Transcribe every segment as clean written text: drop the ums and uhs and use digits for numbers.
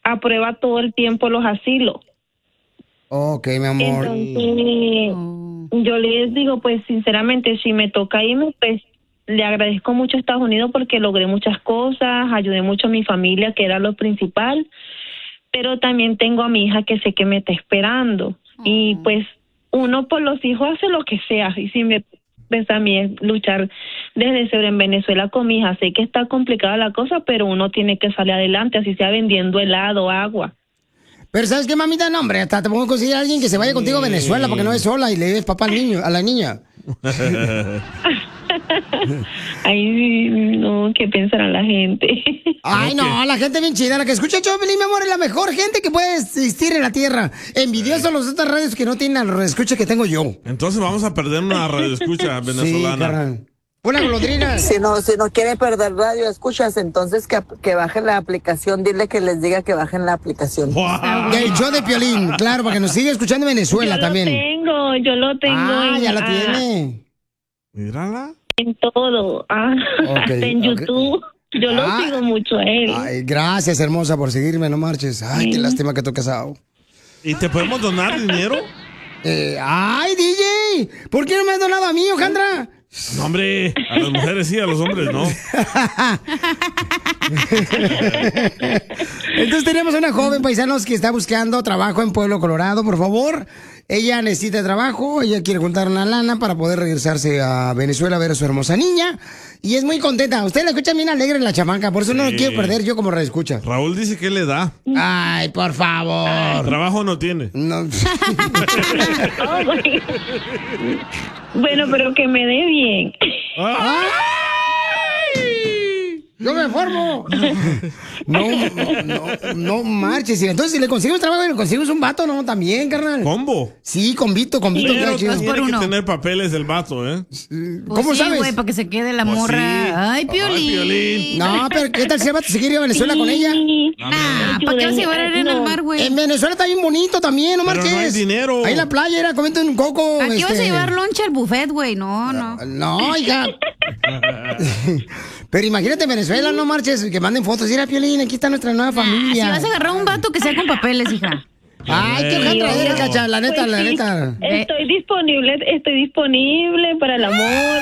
aprueba todo el tiempo los asilos. Ok, mi amor. Entonces, yo les digo, pues sinceramente, si me toca irme, pues le agradezco mucho a Estados Unidos porque logré muchas cosas, ayudé mucho a mi familia, que era lo principal, pero también tengo a mi hija que sé que me está esperando. Y pues uno por los hijos hace lo que sea, y si me pues a mí es luchar desde cero en Venezuela con mi hija. Sé que está complicada la cosa, pero uno tiene que salir adelante, así sea vendiendo helado, agua. Pero ¿sabes qué, mamita? No, hombre, hasta te pongo a conseguir a alguien que se vaya contigo a Venezuela porque no es sola y le des papá al niño, a la niña. Ay, no, ¿qué pensará la gente? Ay, no, la gente bien chida, la que escucha Choplin, mi amor, es la mejor gente que puede existir en la tierra. Envidiosos los otras radios que no tienen la radioescucha que tengo yo. Entonces vamos a perder una radioescucha venezolana. Sí, carnal. Una golondrina. Si no quiere perder radio, escuchas, entonces que bajen la aplicación. Dile que les diga que bajen la aplicación. Wow. El show de Piolín, claro, para que nos siga escuchando en Venezuela también. Yo lo tengo. Ah, ya la tiene. Mírala. En todo. Hasta en YouTube. Yo lo sigo mucho a él. Ay, gracias, hermosa, por seguirme, no marches. Ay, qué lástima que tú casado. ¿Y te podemos donar dinero? Ay, DJ, ¿por qué no me has donado a mí, Ojandra? No, hombre, a las mujeres sí, a los hombres no. Entonces tenemos una joven paisanos que está buscando trabajo en Pueblo Colorado, por favor. Ella necesita trabajo, ella quiere juntar una lana para poder regresarse a Venezuela a ver a su hermosa niña. Y es muy contenta. Usted la escucha bien alegre la chamaca, por eso no lo quiero perder yo como reescucha. Raúl dice que le da. Ay, por favor. Trabajo no tiene. No. Bueno, pero que me dé bien. ¡Ay! ¡Yo me formo! No marches. Entonces, si le consigues trabajo y le consigues un vato, ¿no? También, carnal. ¿Combo? Sí, convito. Pero Chido. tiene que tener papeles el vato, ¿eh? ¿Cómo sí, sabes? güey, para que se quede la morra. Sí. Ay, Piolín. No, pero ¿qué tal si el vato se quiere ir a Venezuela con ella? ¿Para qué vas a llevar arena al mar, güey? En Venezuela está bien bonito también, no Pero marches. no hay dinero. Ahí en la playa era comiendo un coco. Aquí vas a llevar lonche al buffet, güey. No. No, hija. Pero imagínate en Venezuela, no marches, que manden fotos. Mira, Piolín, aquí está nuestra nueva familia. Si vas a agarrar un vato que sea con papeles, hija. Ay, qué Ojandra eres, cacha, la neta, la neta. Estoy disponible para el amor.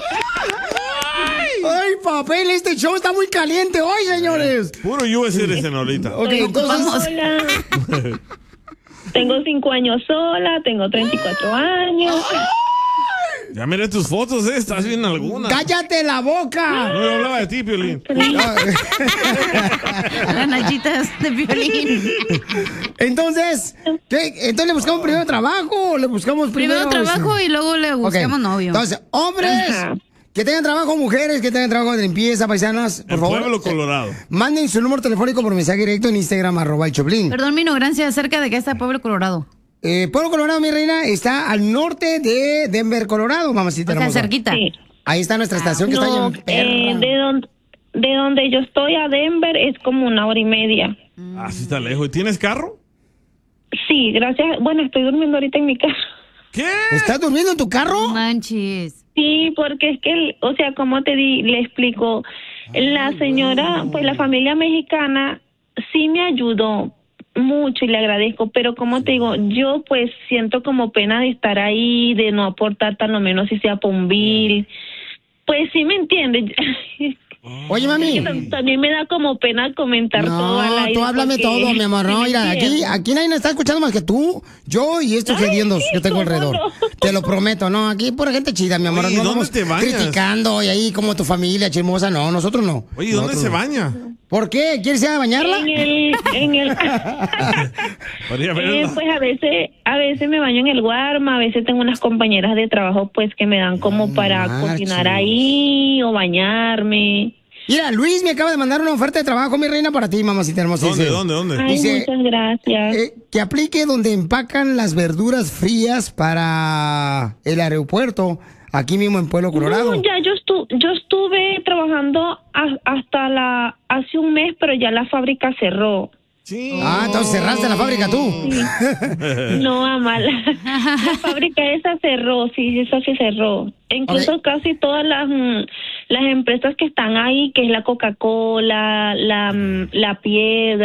Ay, papel, este show está muy caliente hoy, señores. Puro US eres ahorita. Ok, entonces... Tengo 5 años sola, tengo 34 años. Ya miré tus fotos, estás bien alguna. ¡Cállate la boca! No, yo hablaba de ti, Piolín. Las nachitas de Piolín. Entonces, ¿qué? ¿Entonces le buscamos primero trabajo o le buscamos Primero trabajo y luego le buscamos novio. Entonces, hombres que tengan trabajo, mujeres que tengan trabajo de limpieza, paisanas, por favor. Pueblo Colorado. Manden su número telefónico por mensaje directo en Instagram, @elchoplin. Perdón mi ignorancia acerca de que está Pueblo Colorado. Pueblo Colorado, mi reina, está al norte de Denver, Colorado, mamacita hermosa. Está cerquita. Sí. Ahí está nuestra estación que está allá en perra. De donde yo estoy a Denver es como 1 hora y media. Así está lejos. ¿Y tienes carro? Sí, gracias. Bueno, estoy durmiendo ahorita en mi casa. ¿Qué? ¿Estás durmiendo en tu carro? Manches. Sí, porque es que, o sea, como le explico, la señora, pues la familia mexicana sí me ayudó mucho y le agradezco, pero como te digo, yo pues siento como pena de estar ahí, de no aportar tan lo menos si sea por un bill. Pues sí me entiendes. Oye, mami. También me da como pena comentar todo al aire. No, tú háblame todo, mi amor. No, mira, aquí nadie me está escuchando más que tú, yo y estos hediondos que tengo alrededor. No. Te lo prometo, no, aquí pura gente chida, mi amor. Oye, no ¿dónde vamos te bañas? criticando y ahí como tu familia chismosa, no, nosotros no. Oye, ¿dónde nosotros se no. baña? ¿Por qué? ¿Quieres ir a bañarla? Pues a veces me baño en el Guarma, a veces tengo unas compañeras de trabajo pues que me dan como para cocinar ahí o bañarme. Mira, Luis me acaba de mandar una oferta de trabajo, mi reina, para ti, mamacita hermosa. ¿Dónde? Ay, Dice, muchas gracias. Que aplique donde empacan las verduras frías para el aeropuerto, aquí mismo en Pueblo Colorado. No, ya yo estuve trabajando hasta hace un mes, pero ya la fábrica cerró. Sí. Entonces cerraste la fábrica tú. Sí. No, mamá, la fábrica esa cerró, sí, esa se cerró. Incluso casi todas las empresas que están ahí, que es la Coca-Cola, la Piedra,